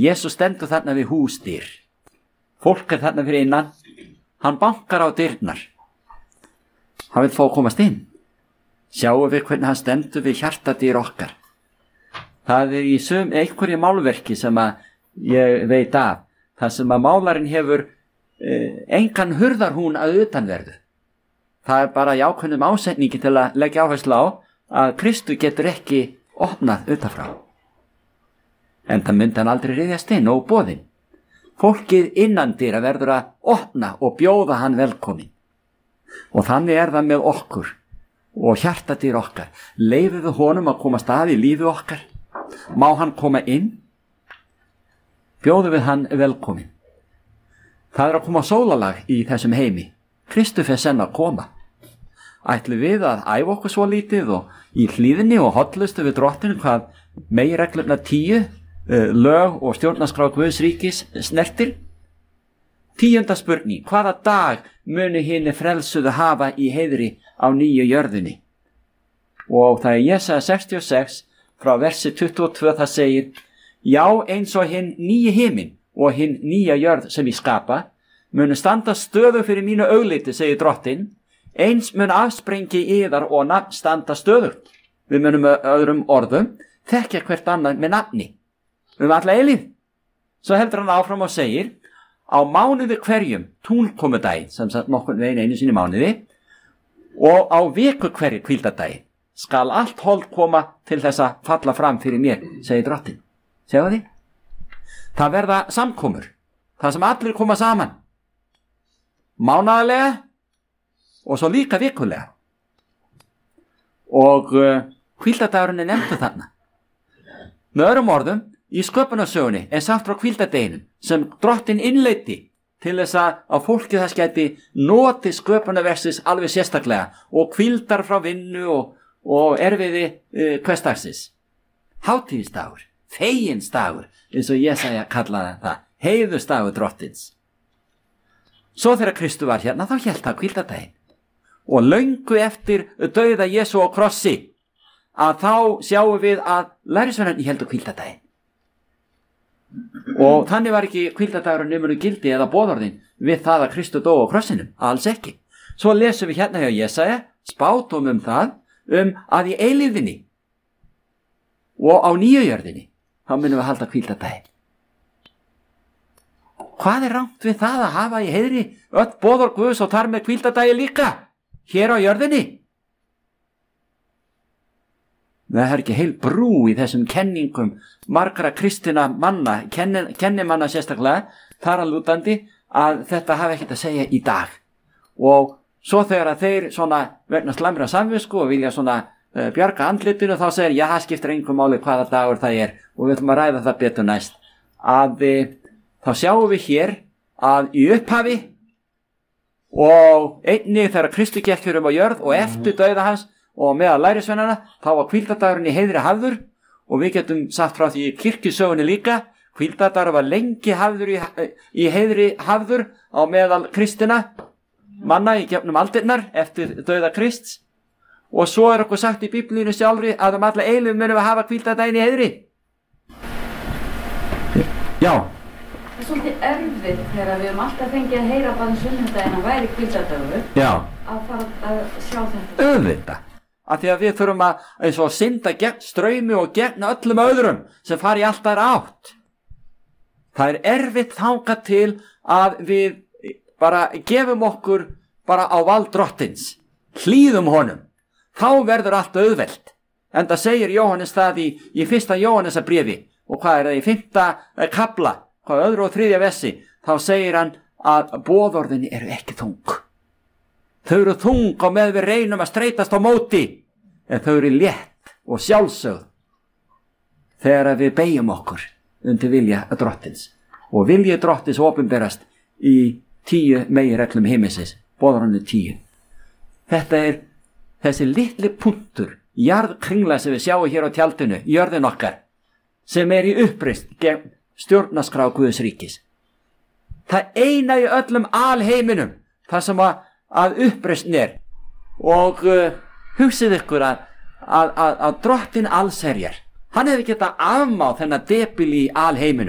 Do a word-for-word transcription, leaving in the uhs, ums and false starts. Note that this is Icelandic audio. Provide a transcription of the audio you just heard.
Jesús stendur þarna við húsdyr. Fólk er þarna fyrir innan. Hann bankar á dyrnar. Hann vil fá að komast inn. Sjáum við hvernig hann stendur við hjartadyr okkar. Það er í sum einhverju málverki sem að ég veit af. Það sem að málarinn hefur eh, engan hurðarhún að utanverðu. Það er bara í ákveðnum ásetningi til að leggja áherslu á að Kristu getur ekki opnað utanfrá. En það myndi hann aldrei ryðjast inn og boðinn. Fólkið innandyra verður að opna og bjóða hann velkomin. Og þannig er það með okkur og hjartadyr okkar. Leyfum við honum að koma stað í lífi okkar. Má hann koma inn? Bjóðum við hann velkomin. Það er að koma sólalag í þessum heimi. Kristur fer senn að koma. Ætlum við að æfa okkur svo lítið og í hlýðinni og hollustu við drottinu hvað meginreglurnar tíu, lög og stjórnarskrá Guðs ríkis snertir? Tíunda spurning, hvaða dag muni hinni frelsuðu hafa í heiðri á nýju jörðinni? Og það er Jesaja sextíu og sex frá versi tuttugu og tvö, það segir: Já, eins og hinn nýji himinn og hinn nýja jörð sem ég skapa munu standa stöðu fyrir mínu augliti, segir drottin, eins mun afsprengi yðar og nafn standa stöðugt. Við munum með öðrum orðum þekkja hvert annað með nafni um alla eilíð. Svo heldur hann áfram og segir: Á mánuði hverjum túnkomudaginn, sem sagt nokkurn veginn einu sinni mánuði, og á viku hverju hvíldardaginn skal allt hold koma til þess að falla fram fyrir mér, segir drottin. Sjáðu því? Það verða samkomur, það sem allir koma saman, mánaðarlega og svo líka vikulega. Og uh, hvíldardagurinn er nefndur þarna. Með öðrum orðum, í sköpunarsögunni er sagt frá hvíldardeginum sem drottin innleiddi til þess að fólkið þess gæti notið sköpunarversis alveg sérstaklega og hvíldar frá vinnu og, og erfiði uh, hversdagsins. Hátíðisdagur, feginsdagur, eins og Jesaja kallaði það, heiðursdagur drottins. Svo þegar Kristu var hérna þá hélt það hvíldardaginn. Og löngu eftir dauða Jesú á krossi að þá sjáum við að lærisveinarnir héldu hvíldardaginn. Og þannig var ekki hvíldardagurinn numunu gildi eða boðorðin við það að Kristu dó á krossinum, alls ekki. Svo lesum við hérna hjá Jesaja spádóm um það um að í eilífðinni og á nýju jörðinni þá munum við halda hvíldardaginn. Hvað er rangt við það að hafa í heiðri öll boðorð Guðs og þar með hvíldardagi líka hér á jörðinni? Það er ekki heil brú í þessum kenningum margra kristina manna, kenni, kennimanna sérstaklega, þar að lútandi að þetta hafi ekkert að segja í dag. Og svo þegar að þeir svona vegna slæmra samvisku og vilja svona uh, bjarga andlitinu, þá segir, já, það skiptir engum máli hvaða dagur það er og við ætlum að ræða það betur næst. Að uh, þá sjáum við hér að í upphafi og einnig þegar Kristu gekk hér um á jörð og eftir dauða hans og meðal lærisveinana, þá var hvíldardagurinn í heiðri hafður og við getum sagt frá því í kirkjusögunni líka, hvíldardagur var lengi hafður í, í heiðri hafður á meðal kristina manna í gefnum aldirnar eftir dauða Krists, og svo er okkur sagt í Biblíunni sjálfri að um alla eilífð munum við hafa hvíldardaginn í heiðri. Já. Það er svolítið erfitt þegar við erum alltaf fengið að heyra bara sunnudaginn að væri hvíldardagur. Já. Að fara að sjá þetta. Auðvitað. Af því að við þurfum að eins og synda gegn straumi og gegn öllum öðrum sem fari í allt þær átt. Það er erfitt þangað til að við bara gefum okkur bara á vald drottins, hlýðum honum. Þá verður allt auðvelt. En það segir Jóhannes það í, í fyrsta Jóhannesarbréfi, og hvað er það í fimmta kafla, hvað öðru og þriðja vessi, þá segir hann að boðorðin eru ekki þung. Þau eru þung og með við reynum að streitast á móti, en þau eru létt og sjálfsögð þegar við beigjum okkur undir vilja drottins. Og vilji drottins opinberast í tíu meginreglum himinsins, boðorðinu tíu. Þetta er þessi litli punktur, jarðkringla sem við sjáum hér á tjaldinu, jörðin okkar, sem er í uppreisn gegn stjórnarskrá Guðs ríkis. Það eina í öllum alheiminum, það sem að að uppreisn er, og uh, hugsið ykkur að, að, að, að drottin allsherjar, hann hefði getað afmáð þennan debil í alheiminum